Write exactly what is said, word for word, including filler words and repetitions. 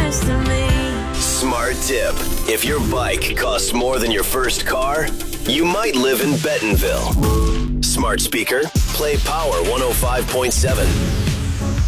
next to me. Smart tip. If your bike costs more than your first car, you might live in Bentonville. Smart speaker, play Power one oh five point seven.